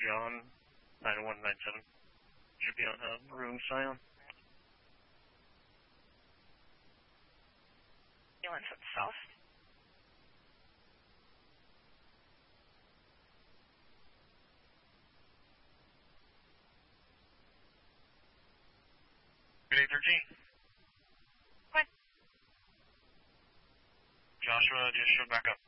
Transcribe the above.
John, 9197. Should be on room Scion. Ambulance at south. Day 13. What? Joshua, just show back up.